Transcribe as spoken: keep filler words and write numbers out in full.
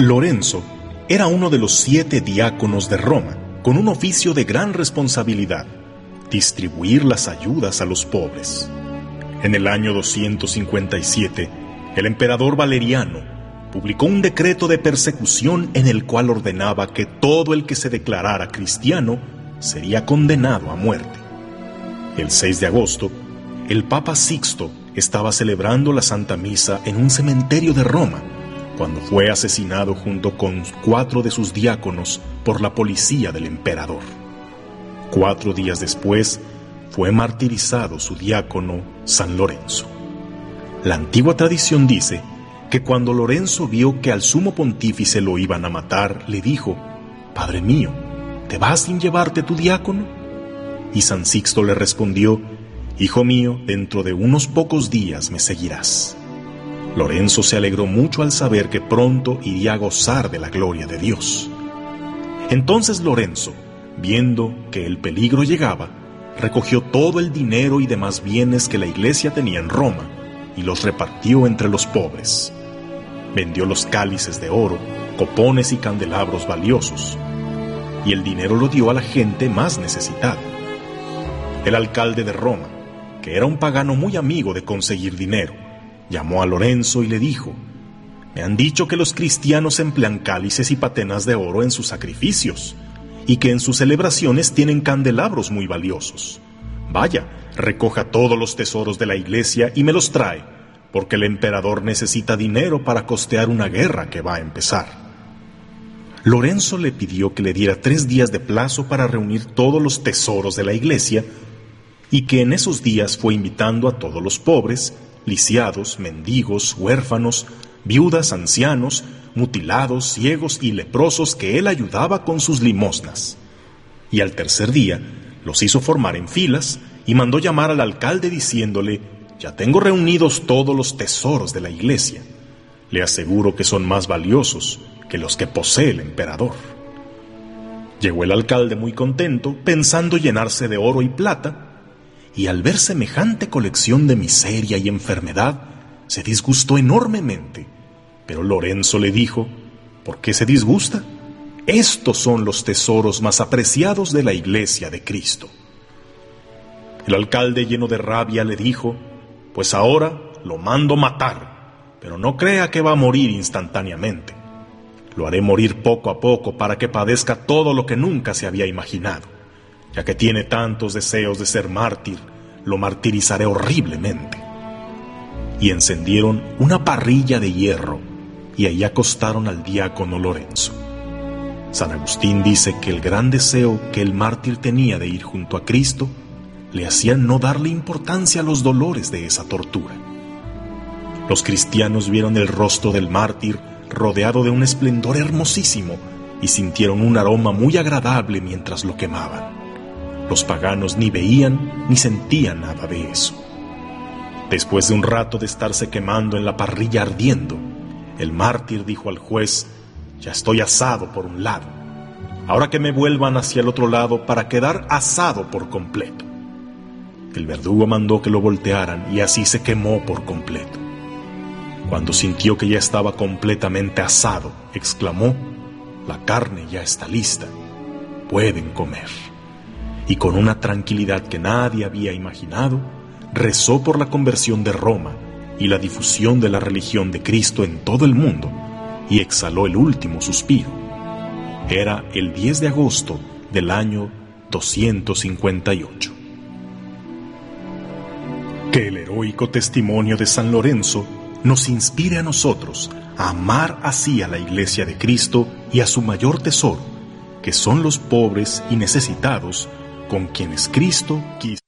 Lorenzo era uno de los siete diáconos de Roma, con un oficio de gran responsabilidad: distribuir las ayudas a los pobres. En el año doscientos cincuenta y siete, el emperador Valeriano publicó un decreto de persecución en el cual ordenaba que todo el que se declarara cristiano sería condenado a muerte. El seis de agosto, el Papa Sixto estaba celebrando la Santa Misa en un cementerio de Roma, cuando fue asesinado junto con cuatro de sus diáconos por la policía del emperador. Cuatro días después, fue martirizado su diácono San Lorenzo. La antigua tradición dice que cuando Lorenzo vio que al sumo pontífice lo iban a matar, le dijo: «Padre mío, ¿te vas sin llevarte tu diácono?». Y San Sixto le respondió: «Hijo mío, dentro de unos pocos días me seguirás». Lorenzo se alegró mucho al saber que pronto iría a gozar de la gloria de Dios. Entonces Lorenzo, viendo que el peligro llegaba, recogió todo el dinero y demás bienes que la iglesia tenía en Roma y los repartió entre los pobres. Vendió los cálices de oro, copones y candelabros valiosos, y el dinero lo dio a la gente más necesitada. El alcalde de Roma, que era un pagano muy amigo de conseguir dinero, llamó a Lorenzo y le dijo: «Me han dicho que los cristianos emplean cálices y patenas de oro en sus sacrificios, y que en sus celebraciones tienen candelabros muy valiosos. Vaya, recoja todos los tesoros de la iglesia y me los trae, porque el emperador necesita dinero para costear una guerra que va a empezar». Lorenzo le pidió que le diera tres días de plazo para reunir todos los tesoros de la iglesia, y que en esos días fue invitando a todos los pobres, lisiados, mendigos, huérfanos, viudas, ancianos, mutilados, ciegos y leprosos que él ayudaba con sus limosnas. Y al tercer día los hizo formar en filas y mandó llamar al alcalde diciéndole: «Ya tengo reunidos todos los tesoros de la iglesia. Le aseguro que son más valiosos que los que posee el emperador». Llegó el alcalde muy contento, pensando llenarse de oro y plata, y al ver semejante colección de miseria y enfermedad, se disgustó enormemente. Pero Lorenzo le dijo: «¿Por qué se disgusta? Estos son los tesoros más apreciados de la iglesia de Cristo». El alcalde, lleno de rabia, le dijo: «Pues ahora lo mando matar, pero no crea que va a morir instantáneamente. Lo haré morir poco a poco para que padezca todo lo que nunca se había imaginado. Ya que tiene tantos deseos de ser mártir, lo martirizaré horriblemente». Y encendieron una parrilla de hierro, y ahí acostaron al diácono Lorenzo. San Agustín dice que el gran deseo que el mártir tenía de ir junto a Cristo le hacía no darle importancia a los dolores de esa tortura. Los cristianos vieron el rostro del mártir rodeado de un esplendor hermosísimo y sintieron un aroma muy agradable mientras lo quemaban. Los paganos ni veían ni sentían nada de eso. Después de un rato de estarse quemando en la parrilla ardiendo, el mártir dijo al juez: «Ya estoy asado por un lado. Ahora que me vuelvan hacia el otro lado para quedar asado por completo». El verdugo mandó que lo voltearan y así se quemó por completo. Cuando sintió que ya estaba completamente asado, exclamó: «La carne ya está lista. Pueden comer». Y con una tranquilidad que nadie había imaginado, rezó por la conversión de Roma y la difusión de la religión de Cristo en todo el mundo, y exhaló el último suspiro. Era el diez de agosto del año doscientos cincuenta y ocho. Que el heroico testimonio de San Lorenzo nos inspire a nosotros a amar así a la Iglesia de Cristo y a su mayor tesoro, que son los pobres y necesitados, con quienes Cristo quiso.